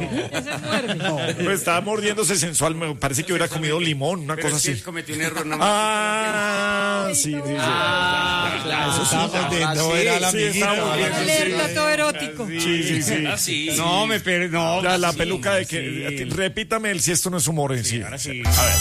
Ese muerde. Pues estaba mordiéndose sensual, me parece que hubiera comido limón, una Pero cosa es que así. él cometió un error. No Sí. Eso estaba mordiendo, sí, era la sí, estaba amiguita. mordiendo. Alerta todo erótico. Sí. No, Ya, la peluca de sí. que... Repítame si esto no es humor en sí. Ahora sí. A ver.